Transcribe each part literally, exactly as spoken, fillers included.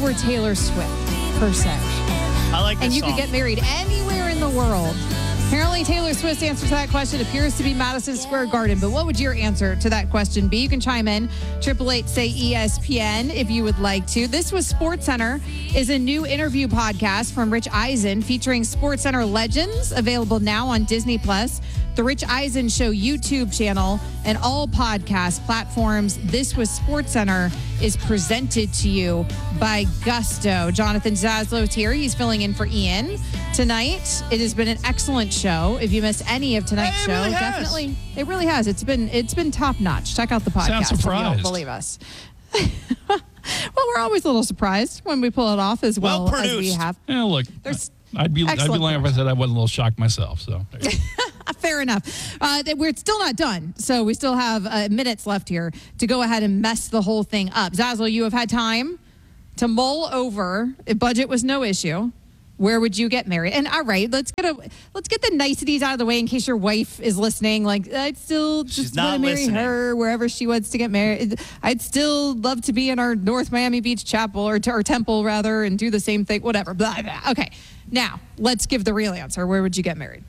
were Taylor Swift, per se. I like this And you song. could get married anywhere in the world. Apparently, Taylor Swift's answer to that question appears to be Madison Square Garden. But what would your answer to that question be? You can chime in. triple eight say E S P N if you would like to. This was SportsCenter is a new interview podcast from Rich Eisen featuring SportsCenter legends, available now on Disney Plus, the Rich Eisen Show YouTube channel, and all podcast platforms. This was SportsCenter is presented to you by Gusto. Jonathan Zaslow's here. He's filling in for Ian tonight. It has been an excellent show. If you missed any of tonight's It show, really has. definitely, it really has. It's been it's been top notch. Check out the podcast Sound if you surprised. don't believe us. Well, we're always a little surprised when we pull it off as well, Well as we produced. have. Yeah, look, There's I'd be I'd be excellent lying if I said I wasn't a little shocked myself. So there you go. Fair enough. Uh, that we're still not done, so we still have uh, minutes left here to go ahead and mess the whole thing up. Zazzle, you have had time to mull over. If budget was no issue, where would you get married? And all right, let's get a let's get the niceties out of the way in case your wife is listening. Like, I'd still just not want to marry listening. her wherever she wants to get married. I'd still love to be in our North Miami Beach chapel or, or temple rather, and do the same thing. Whatever. Blah, blah. Okay, now let's give the real answer. Where would you get married?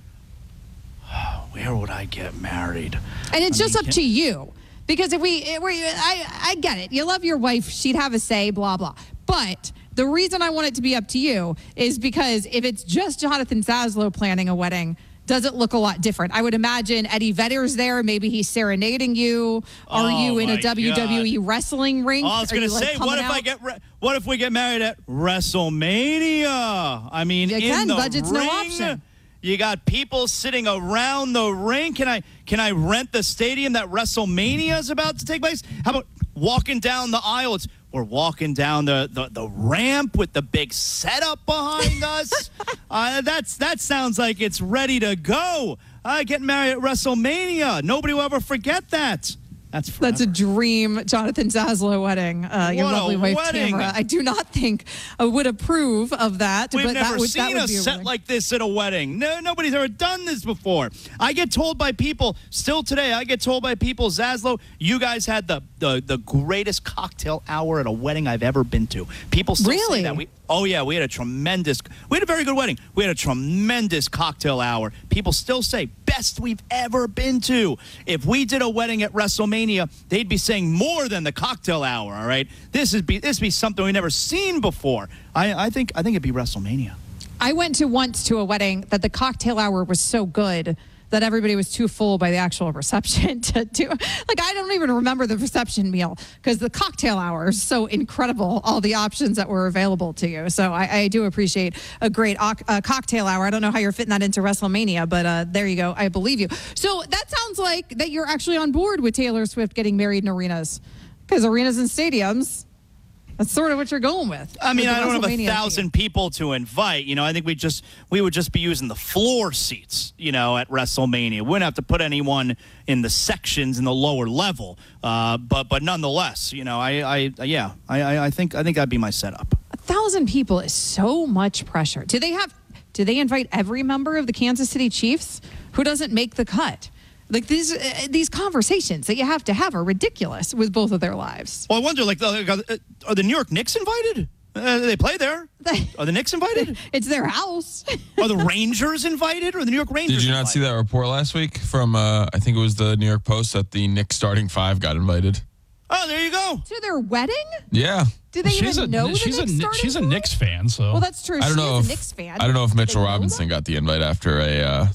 Where would I get married? And it's I just mean, up can- to you. Because if we, if we I, I get it. You love your wife. She'd have a say, blah, blah. But the reason I want it to be up to you is because if it's just Jonathan Zaslow planning a wedding, does it look a lot different? I would imagine Eddie Vedder's there. Maybe he's serenading you. Are Oh, you in a my W W E wrestling ring? Oh, I was Are going to you, like, say, what coming if I out? get re- what if we get married at WrestleMania? I mean, Again, in the budget's ring, no option. You got people sitting around the ring. Can I can I rent the stadium that WrestleMania is about to take place? How about walking down the aisle? It's we're walking down the, the, the ramp with the big setup behind us. uh, that's that sounds like it's ready to go. Uh, getting married at WrestleMania. Nobody will ever forget that. That's forever. That's a dream Jonathan Zaslow wedding. Uh, your What a lovely wife, wedding. Tamara. I do not think I would approve of that. We've but never that would, that seen would a be a set wedding. like this at a wedding. No, nobody's ever done this before. I get told by people, still today, I get told by people, Zaslow, you guys had the, the, the greatest cocktail hour at a wedding I've ever been to. People still Really? say that. We, oh, yeah, we had a tremendous, we had a very good wedding. We had a tremendous cocktail hour. People still say, best we've ever been to. If we did a wedding at WrestleMania, they'd be saying more than the cocktail hour, all right? This is be this be something we've never seen before. I, I think I think it'd be WrestleMania. I went to once to a wedding that the cocktail hour was so good that everybody was too full by the actual reception to do. Like, I don't even remember the reception meal because the cocktail hour is so incredible, all the options that were available to you. So I, I do appreciate a great uh, cocktail hour. I don't know how you're fitting that into WrestleMania, but uh, there you go. I believe you. So that sounds like that you're actually on board with Taylor Swift getting married in arenas, because arenas and stadiums, that's sort of what you're going with. I mean, with the I don't have a WrestleMania thousand theme. people to invite. You know, I think we just we would just be using the floor seats. You know, at WrestleMania, we wouldn't have to put anyone in the sections in the lower level. Uh, but but nonetheless, you know, I, I yeah, I, I I think I think that'd be my setup. A thousand people is so much pressure. Do they have? Do they invite every member of the Kansas City Chiefs who doesn't make the cut? Like, these uh, these conversations that you have to have are ridiculous with both of their lives. Well, I wonder, like, uh, are the New York Knicks invited? Uh, they play there. Are the Knicks invited? It's their house. Are the Rangers invited? Or the New York Rangers? Did you not invited? see that report last week from, uh, I think it was the New York Post, that the Knicks starting five got invited? Oh, there you go. To their wedding? Yeah. Do they she's even a know the she's Knicks a starting she's a five? Knicks fan, so Well, that's true. I don't she know is if a Knicks fan. I don't know if Do Mitchell they know Robinson that? got the invite after a. Uh,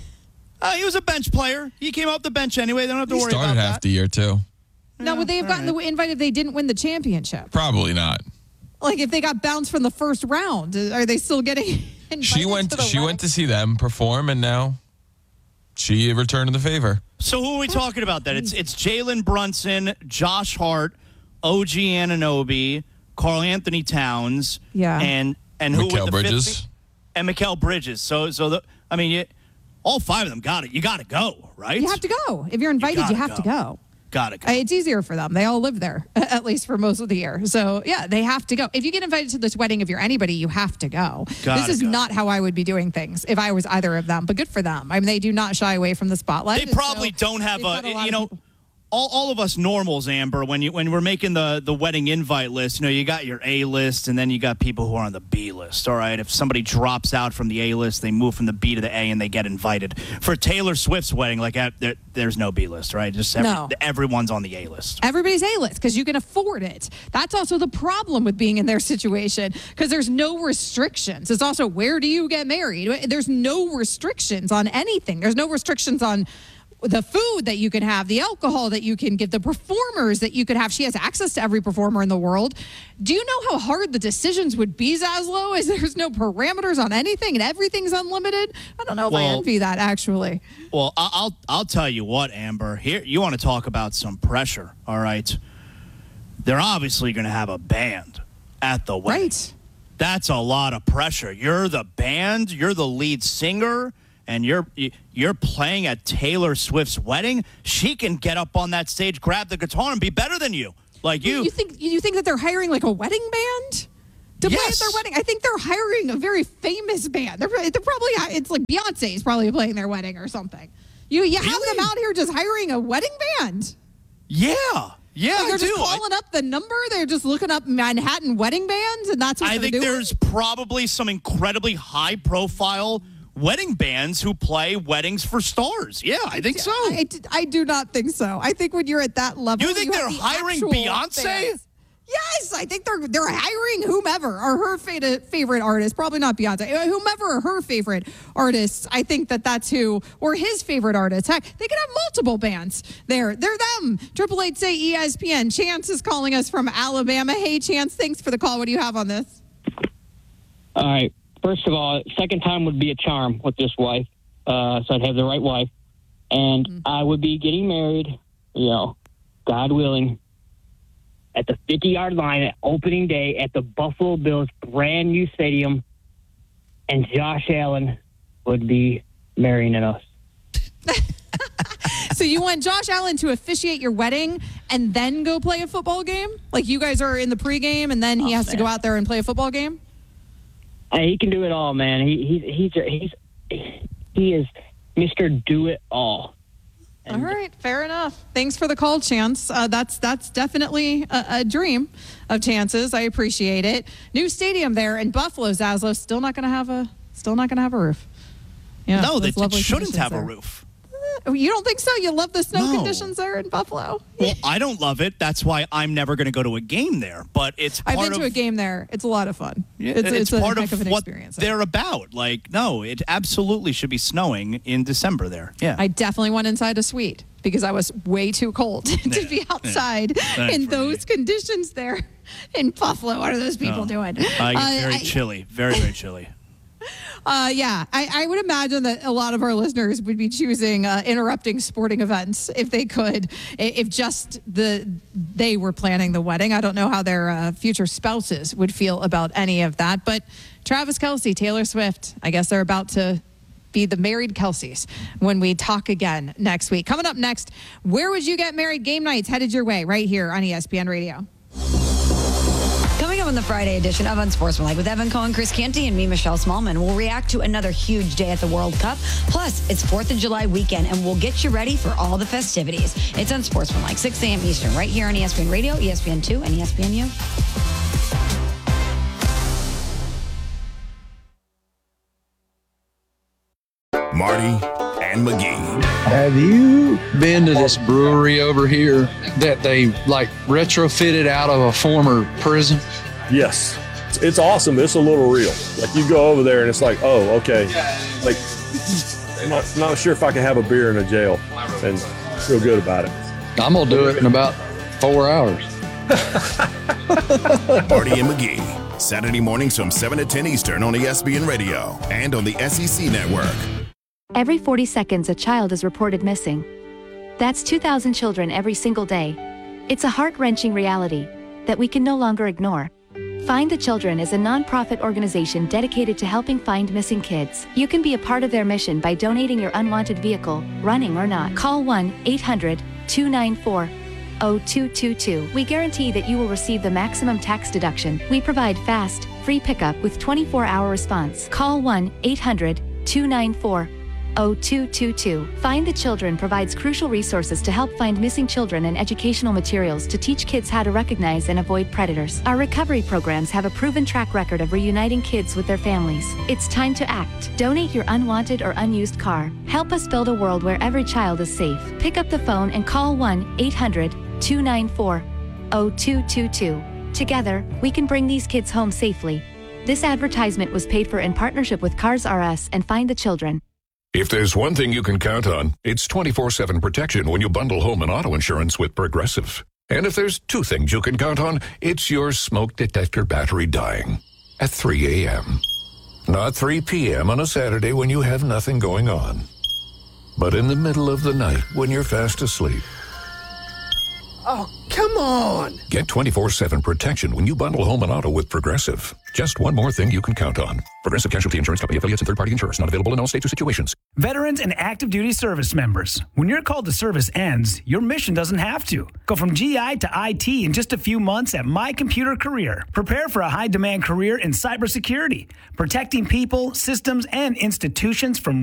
Uh, he was a bench player. He came off the bench anyway. They don't have to he worry started about half that. the year too. Now, would they have gotten the invite if they didn't win the championship? Probably not. Like, if they got bounced from the first round, are they still getting invited She went. to the She wedding? went to see them perform, and now she returned the favor. So who are we talking about then? It's it's Jalen Brunson, Josh Hart, O G Anunoby, Karl Anthony Towns, Yeah. and and who Mikal with the Bridges. fifth, and Mikal Bridges. So so the I mean, you, all five of them got it. You got to go, right? You have to go. If you're invited, you, gotta have to go. go. Got it. Uh, It's easier for them. They all live there, at least for most of the year. So, yeah, they have to go. If you get invited to this wedding, if you're anybody, you have to go. Gotta this is go. not how I would be doing things if I was either of them, but good for them. I mean, they do not shy away from the spotlight. They and probably so don't have they've got a, lot you of know, people- all, all of us normals, Amber, when you when we're making the, the wedding invite list, you know, you got your A list and then you got people who are on the B list. All right. If somebody drops out from the A list, they move from the B to the A and they get invited. For Taylor Swift's wedding, like uh, there, there's no B list, right? Just every, No. everyone's on the A list. Everybody's A-list because you can afford it. That's also the problem with being in their situation because there's no restrictions. It's also, where do you get married? There's no restrictions on anything. There's no restrictions on the food that you can have, the alcohol that you can give, the performers that you could have. She has access to every performer in the world. Do you know how hard the decisions would be, Zaslow? Is there's no parameters on anything and everything's unlimited? I don't know if I Well- envy that, actually. Well, I- I'll I'll tell you what, Amber. Here, you want to talk about some pressure, all right? They're obviously going to have a band at the wedding. Right. That's a lot of pressure. You're the band, you're the lead singer, and you're you're playing at Taylor Swift's wedding. She can get up on that stage, grab the guitar, and be better than you. Like you. You think you think that they're hiring like a wedding band to play at Yes. their wedding? I think they're hiring a very famous band. They're, they're probably it's like Beyonce is probably playing their wedding or something. You you have Really? them out here just hiring a wedding band. Yeah. Yeah, Like I they're do. just I- calling up the number. They're just looking up Manhattan wedding bands, and that's what I they're think doing. there's probably some incredibly high profile wedding bands who play weddings for stars. Yeah, I think so. I, I do not think so. I think when you're at that level, You think have they're the hiring actual Beyonce? fans. Yes, I think they're they're hiring whomever or her fa- favorite artist. Probably not Beyonce. Uh, Whomever are her favorite artists. I think that that's who or his favorite artist. Heck, they could have multiple bands there. They're them. Triple Eight say E S P N. Chance is calling us from Alabama. Hey, Chance. Thanks for the call. What do you have on this? All right. First of all, second time would be a charm with this wife. Uh, so I'd have the right wife. And Mm-hmm. I would be getting married, you know, God willing, at the fifty-yard line at opening day at the Buffalo Bills brand new stadium. And Josh Allen would be marrying us. So you want Josh Allen to officiate your wedding and then go play a football game? Like you guys are in the pregame and then he has to go out there and play a football game? Uh, he can do it all, man. He, he, he's, he's, he is Mister Do It All. All right, fair enough. Thanks for the call, Chance. Uh, that's that's definitely a, a dream of Chance's. I appreciate it. New stadium there in Buffalo, Zaslow. Still not going to have a still not going to have a roof. Yeah, no, they those lovely shouldn't conditions have a there. roof. Uh, You don't think so? You love the snow No. conditions there in Buffalo? Well, I don't love it. That's why I'm never going to go to a game there. But it's part I've been of, to a game there. It's a lot of fun. Yeah, it's it's, a part heck of, of an what experience. they're about. Like, no, it absolutely should be snowing in December there. Yeah. I definitely went inside a suite because I was way too cold to Yeah, be outside That's in for those conditions there in Buffalo. What are those people No. doing? I get Uh, very I- chilly. Very, very chilly. Uh, yeah, I, I would imagine that a lot of our listeners would be choosing uh, interrupting sporting events if they could, i- if just the they were planning the wedding. I don't know how their uh, future spouses would feel about any of that. But Travis Kelce, Taylor Swift, I guess they're about to be the married Kelce's when we talk again next week. Coming up next, where would you get married? Game nights headed your way right here on E S P N Radio. Coming up on the Friday edition of Unsportsmanlike with Evan Cohen, Chris Canty, and me, Michelle Smallman, we'll react to another huge day at the World Cup. Plus, it's fourth of July weekend, and we'll get you ready for all the festivities. It's Unsportsmanlike, six a.m. Eastern, right here on E S P N Radio, E S P N two, and E S P N U. Marty and McGee. Have you been to this brewery over here that they like retrofitted out of a former prison? Yes. It's, it's awesome. It's a little real. Like you go over there and it's like, oh, okay. Like, I'm not, not sure if I can have a beer in a jail and feel good about it. I'm going to do it in about four hours. Marty and McGee. Saturday mornings from seven to ten Eastern on E S P N Radio and on the S E C Network. Every forty seconds, a child is reported missing. That's two thousand children every single day. It's a heart-wrenching reality that we can no longer ignore. Find the Children is a nonprofit organization dedicated to helping find missing kids. You can be a part of their mission by donating your unwanted vehicle, running or not. Call one eight hundred two nine four zero two two two. We guarantee that you will receive the maximum tax deduction. We provide fast, free pickup with twenty-four hour response. Call one eight hundred two nine four oh two two two. Find the Children provides crucial resources to help find missing children and educational materials to teach kids how to recognize and avoid predators. Our recovery programs have a proven track record of reuniting kids with their families. It's time to act. Donate your unwanted or unused car. Help us build a world where every child is safe. Pick up the phone and call one eight hundred two nine four oh two two two. Together, we can bring these kids home safely. This advertisement was paid for in partnership with Cars R Us and Find the Children. If there's one thing you can count on, it's twenty-four seven protection when you bundle home and auto insurance with Progressive. And if there's two things you can count on, it's your smoke detector battery dying at three a.m. Not three p.m. on a Saturday when you have nothing going on, but in the middle of the night when you're fast asleep. Oh, come on! Get twenty-four seven protection when you bundle home and auto with Progressive. Just one more thing you can count on. Progressive Casualty Insurance Company affiliates and third-party insurers. Not available in all states or situations. Veterans and active duty service members. When your call to service ends, your mission doesn't have to. Go from G I to I T in just a few months at My Computer Career. Prepare for a high-demand career in cybersecurity, protecting people, systems, and institutions from